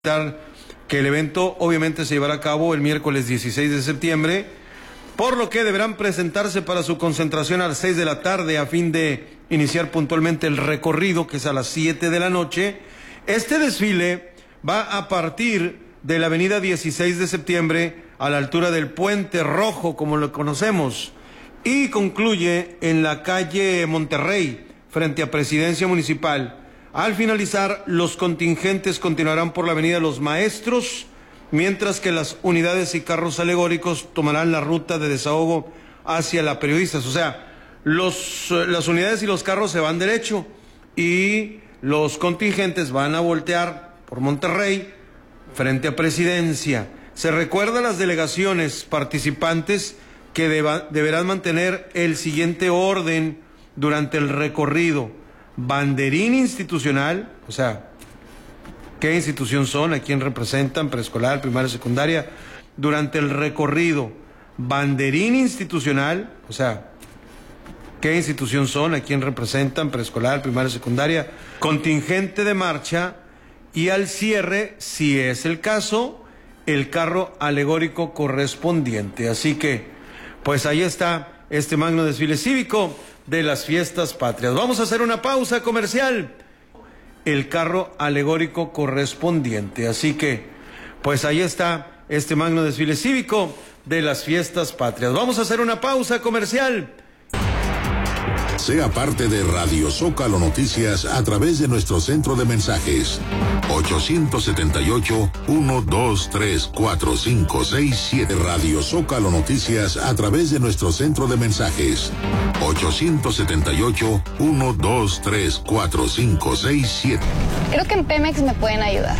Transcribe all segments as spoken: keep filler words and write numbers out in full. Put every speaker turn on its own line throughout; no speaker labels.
Que el evento obviamente se llevará a cabo el miércoles dieciséis de septiembre, por lo que deberán presentarse para su concentración a las seis de la tarde a fin de iniciar puntualmente el recorrido, que es a las siete de la noche. Este desfile va a partir de la avenida dieciséis de septiembre a la altura del Puente Rojo, como lo conocemos, y concluye en la calle Monterrey, frente a Presidencia Municipal. Al finalizar, los contingentes continuarán por la avenida Los Maestros, mientras que las unidades y carros alegóricos tomarán la ruta de desahogo hacia la Periodistas. O sea, los, las unidades y los carros se van derecho y los contingentes van a voltear por Monterrey frente a Presidencia. Se recuerda a las delegaciones participantes que deba, deberán mantener el siguiente orden durante el recorrido: banderín institucional, o sea, qué institución son, a quién representan, preescolar, primaria, secundaria, durante el recorrido. Banderín institucional, o sea, qué institución son, a quién representan, preescolar, primaria, secundaria, contingente de marcha, y al cierre, si es el caso, el carro alegórico correspondiente. Así que, pues ahí está este magno desfile cívico de las fiestas patrias. Vamos a hacer una pausa comercial. El carro alegórico correspondiente. Así que, pues ahí está este magno desfile cívico de las fiestas patrias. Vamos a hacer una pausa comercial.
Sea parte de Radio Zócalo Noticias a través de nuestro centro de mensajes ocho siete ocho, uno dos tres, cuatro cinco seis siete. Radio Zócalo Noticias a través de nuestro centro de mensajes ocho siete ocho, uno dos tres, cuatro cinco seis siete.
Creo que en Pemex me pueden ayudar.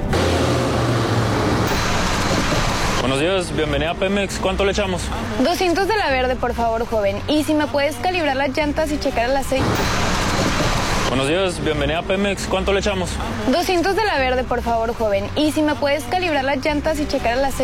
Buenos días, bienvenida a Pemex. ¿Cuánto le echamos?
doscientos de la verde, por favor, joven. Y si me puedes calibrar las llantas y checar el aceite.
Buenos días, bienvenida a Pemex. ¿Cuánto le echamos?
doscientos de la verde, por favor, joven. Y si me puedes calibrar las llantas y checar el aceite.